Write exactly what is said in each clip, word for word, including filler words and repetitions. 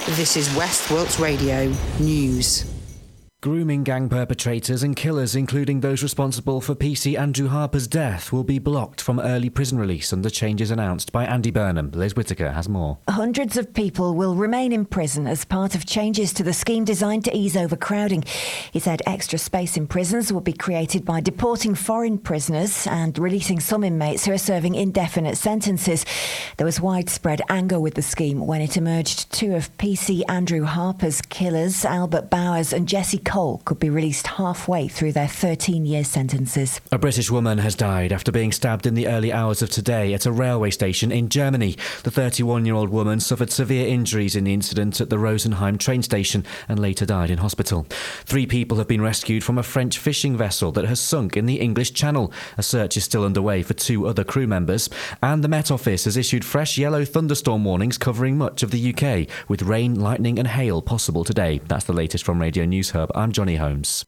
This is West Wilts Radio News. Grooming gang perpetrators and killers, including those responsible for P C Andrew Harper's death, will be blocked from early prison release under changes announced by Andy Burnham. Liz Whittaker has more. Hundreds of people will remain in prison as part of changes to the scheme designed to ease overcrowding. He said extra space in prisons will be created by deporting foreign prisoners and releasing some inmates who are serving indefinite sentences. There was widespread anger with the scheme when it emerged two of P C Andrew Harper's killers, Albert Bowers and Jesse Cole, could be released halfway through their thirteen-year sentences. A British woman has died after being stabbed in the early hours of today at a railway station in Germany. The thirty-one-year-old woman suffered severe injuries in the incident at the Rosenheim train station and later died in hospital. Three people have been rescued from a French fishing vessel that has sunk in the English Channel. A search is still underway for two other crew members. And the Met Office has issued fresh yellow thunderstorm warnings covering much of the U K, with rain, lightning and hail possible today. That's the latest from Radio News Hub. I'm Johnny Holmes.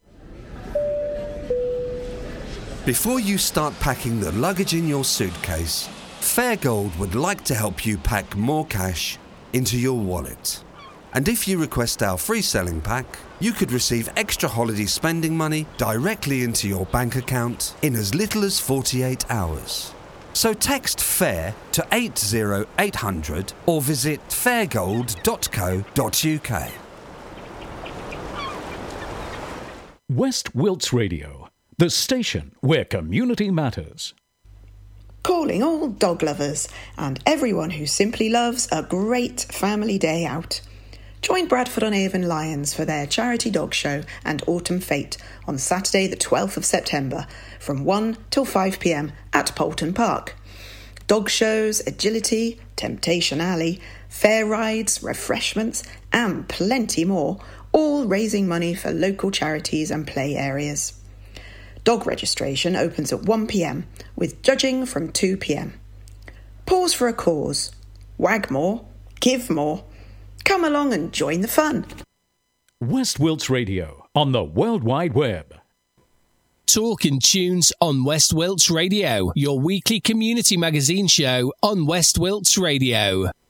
Before you start packing the luggage in your suitcase, Fairgold would like to help you pack more cash into your wallet. And if you request our free selling pack, you could receive extra holiday spending money directly into your bank account in as little as forty-eight hours. So text FAIR to eight oh eight hundred or visit fairgold dot co dot uk. West Wilts Radio, the station where community matters. Calling all dog lovers and everyone who simply loves a great family day out. Join Bradford-on-Avon Lions for their charity dog show and autumn fete on Saturday the twelfth of September from one till five p m at Poulton Park. Dog shows, agility, Temptation Alley, fair rides, refreshments and plenty more, all raising money for local charities and play areas. Dog registration opens at one p m with judging from two p m. Pause for a cause. Wag more. Give more. Come along and join the fun. West Wilts Radio on the World Wide Web. Talk and Tunes on West Wilts Radio, your weekly community magazine show on West Wilts Radio.